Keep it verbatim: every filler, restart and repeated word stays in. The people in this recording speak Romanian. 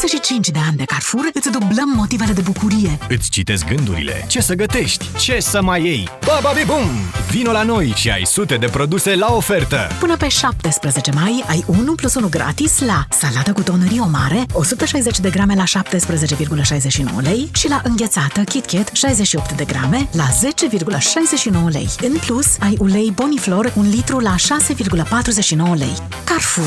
douăzeci și cinci de ani de Carrefour îți dublăm motivele de bucurie. Îți citesc gândurile. Ce să gătești? Ce să mai iei? Bababi bum! Vino la noi și ai sute de produse la ofertă! Până pe șaptesprezece mai ai unu plus unu gratis la salată cu tonărie mare, o sută șaizeci de grame la șaptesprezece virgulă șaizeci și nouă lei și la înghețată KitKat șaizeci și opt de grame la zece virgulă șaizeci și nouă lei. În plus, ai ulei Boniflor un litru la șase virgulă patruzeci și nouă lei. Carrefour.